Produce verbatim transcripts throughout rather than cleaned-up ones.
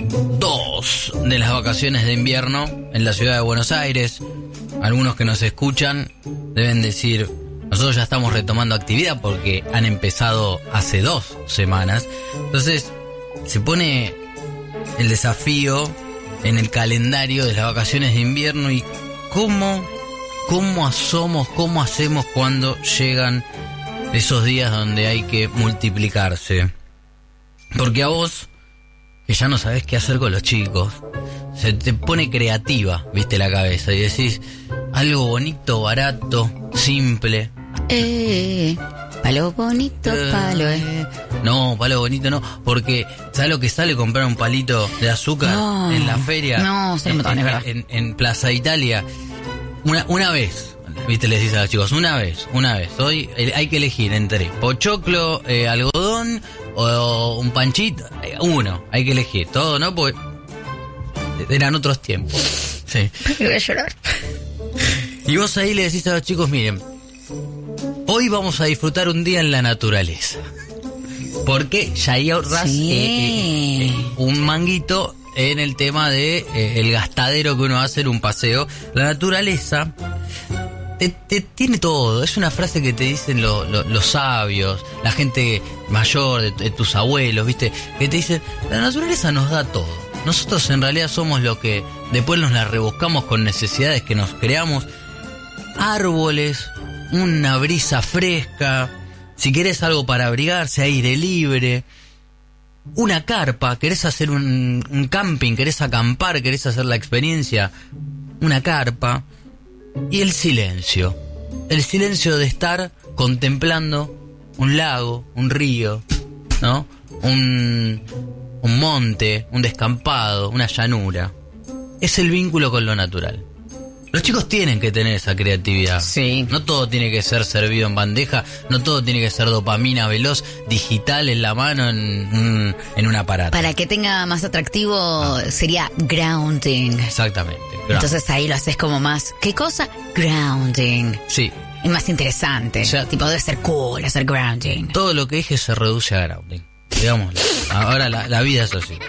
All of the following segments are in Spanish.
dos de las vacaciones de invierno en la ciudad de Buenos Aires. Algunos que nos escuchan deben decir, nosotros ya estamos retomando actividad porque han empezado hace dos semanas. Entonces se pone el desafío en el calendario de las vacaciones de invierno y cómo, cómo somos, cómo hacemos cuando llegan esos días donde hay que multiplicarse. Porque a vos, que ya no sabés qué hacer con los chicos, se te pone creativa, viste, la cabeza, y decís algo bonito, barato, simple. Eh, palo bonito, Eh, palo, eh. No, palo bonito no, porque ¿sabes lo que sale comprar un palito de azúcar No. en la feria? No, se me en, pone, en, ¿verdad? en, en Plaza Italia. Una, una vez, viste, les dices a los chicos, una vez, una vez. Hoy eh, hay que elegir entre pochoclo, eh, algodón o un panchito. Eh, Uno, hay que elegir. Todo, ¿no? Porque eran otros tiempos. Sí. Voy a llorar. Y vos ahí le decís a los chicos, miren, hoy vamos a disfrutar un día en la naturaleza. Porque ya ahí ahorrás Sí. eh, eh, eh, un manguito en el tema de eh, el gastadero que uno va a hacer un paseo. La naturaleza te, te tiene todo. Es una frase que te dicen lo, lo, los sabios, la gente mayor, de, de tus abuelos, ¿viste? Que te dicen, la naturaleza nos da todo. Nosotros en realidad somos lo que después nos la rebuscamos con necesidades que nos creamos. Árboles, una brisa fresca, si querés algo para abrigarse, aire libre, una carpa, querés hacer un, un camping, querés acampar, querés hacer la experiencia, una carpa, y el silencio, el silencio de estar contemplando un lago, un río, ¿no? Un, un monte, un descampado, una llanura. Es el vínculo con lo natural. Los chicos tienen que tener esa creatividad. Sí. No todo tiene que ser servido en bandeja, no todo tiene que ser dopamina veloz, digital en la mano, en, en un aparato. Para que tenga más atractivo Ah. sería grounding. Exactamente. Entonces ahí lo haces como más... ¿Qué cosa? Grounding. Sí, Es más interesante. Ya- Tipo, debe ser cool hacer grounding. todo lo que dije se reduce a grounding. Digámoslo. Ahora la, la vida es así.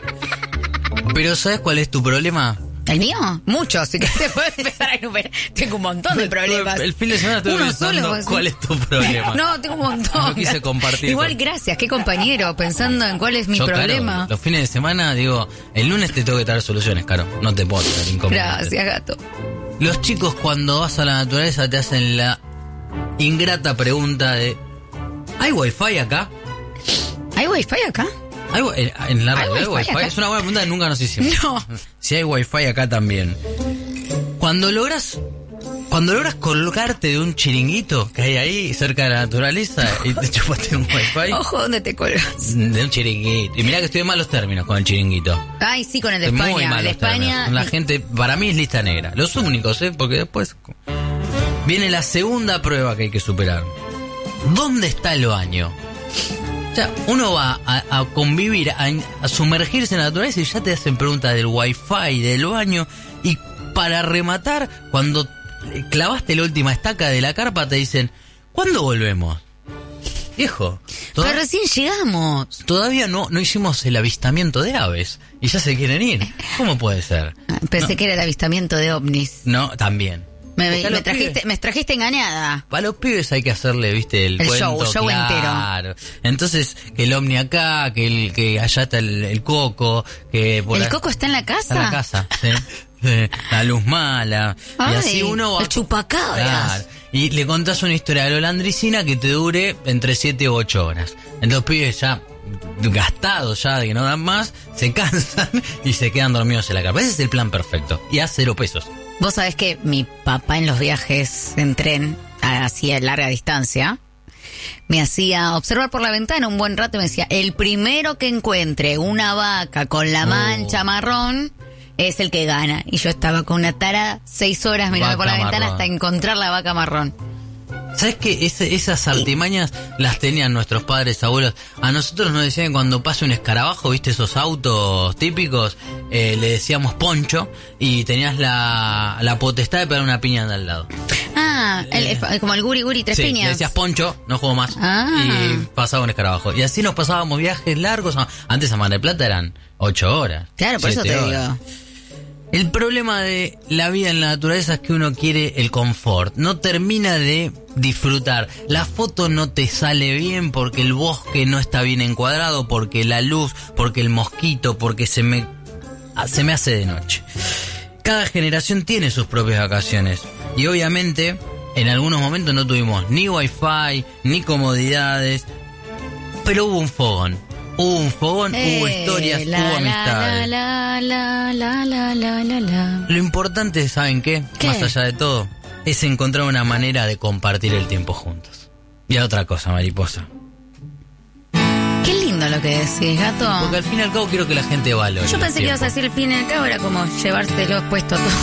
Pero ¿sabes cuál es tu problema? ¿El mío? Muchos, así que te puedo empezar a enumerar. Tengo un montón de problemas. El fin de semana estuve Uno pensando solo, cuál es tu problema. No, tengo un montón. No quise compartir Igual, con- gracias, qué compañero, pensando en cuál es mi Yo, problema. Caro, los fines de semana, digo, el lunes te tengo que traer soluciones, Caro. No te puedo tener inconveniente. Gracias, gato. Los chicos cuando vas a la naturaleza te hacen la ingrata pregunta de ¿hay wifi acá? ¿Hay wifi acá? ¿Hay wi- en, en la ¿Hay radio hay wifi wifi? acá? Es una buena pregunta que nunca nos hicimos. No. Si hay wifi acá también. Cuando logras Cuando logras colgarte de un chiringuito que hay ahí cerca de la naturaleza y te chupaste un wifi Ojo, ¿dónde te colgas? de un chiringuito. Y mirá que estoy en malos términos con el chiringuito. Ay, sí, con el de Estoy España. muy El de malos España. términos. La gente, para mí es lista negra. Los únicos, ¿eh? Porque después viene la segunda prueba que hay que superar. ¿Dónde está el baño? O sea, uno va a, a convivir, a, a sumergirse en la naturaleza y ya te hacen preguntas del wifi, del baño. Y para rematar, cuando clavaste la última estaca de la carpa, te dicen, ¿cuándo volvemos? Viejo, Pero recién llegamos. todavía no, no hicimos el avistamiento de aves y ya se quieren ir. ¿Cómo puede ser? Pensé No. que era el avistamiento de ovnis. No, también. Me, Porque a me los trajiste, pibes- me trajiste engañada. Para los pibes hay que hacerle, viste, el, El cuento, show, show claro. Entonces, que el ovni acá, que el que allá está el, el coco, que por ¿El ahí- coco está en la casa? está en la casa, sí. Sí, la luz mala. Ay, y así uno va. el chupacabras. Claro. Y le contás una historia de la holandricina que te dure entre siete u ocho horas. Entonces los pibes ya gastados ya de que no dan más, se cansan y se quedan dormidos en la carpa. Ese es el plan perfecto. Y a cero pesos. Vos sabés que mi papá en los viajes en tren, hacía larga distancia, me hacía observar por la ventana un buen rato y me decía, el primero que encuentre una vaca con la Oh. mancha marrón es el que gana. Y yo estaba con una tara seis horas mirando por la Vaca ventana marrón. hasta encontrar la vaca marrón. ¿Sabes qué? Ese, esas artimañas las tenían nuestros padres, abuelos. A nosotros nos decían que cuando pasa un escarabajo, ¿viste esos autos típicos? Eh, le decíamos poncho y tenías la, la potestad de pegar una piña de al lado. Ah, Ah, el- el- como el guri guri tres Sí, piñas. le decías Poncho, no juego más. Ah. Y pasaba un escarabajo. Y así nos pasábamos viajes largos. Antes a Mar del Plata eran ocho horas. Claro, por eso siete te horas. digo. El problema de la vida en la naturaleza es que uno quiere el confort, no termina de disfrutar. La foto no te sale bien porque el bosque no está bien encuadrado, porque la luz, porque el mosquito, porque se me, se me hace de noche. Cada generación tiene sus propias vacaciones y obviamente en algunos momentos no tuvimos ni wifi, ni comodidades, pero hubo un fogón. Hubo un fogón, Eh, hubo historias, la, hubo la, amistades. La, la, la, la, la, la, la. Lo importante, ¿saben qué? ¿Qué? Más allá de todo, es encontrar una manera de compartir el tiempo juntos. Y a otra cosa, mariposa. Qué lindo lo que decís, gato. Porque al fin y al cabo quiero que la gente valore. Yo el pensé que ibas a tiempo. decir el fin y al cabo era como llevártelo puesto todo.